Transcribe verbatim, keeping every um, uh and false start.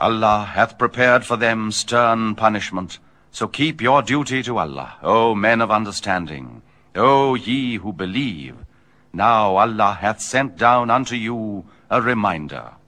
Allah hath prepared for them stern punishment. So keep your duty to Allah, O men of understanding, O ye who believe. Now Allah hath sent down unto you a reminder.